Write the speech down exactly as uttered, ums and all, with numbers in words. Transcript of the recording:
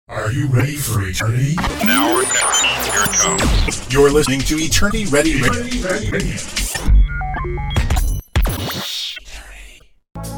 Are you ready for eternity? Now or never. Here it comes. You're listening to Eternity Ready Radio.